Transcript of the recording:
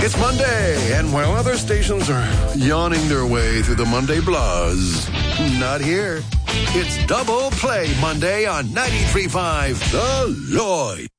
It's Monday, and while other stations are yawning their way through the Monday blues, not here. It's Double Play Monday on 93.5 The Lloyd.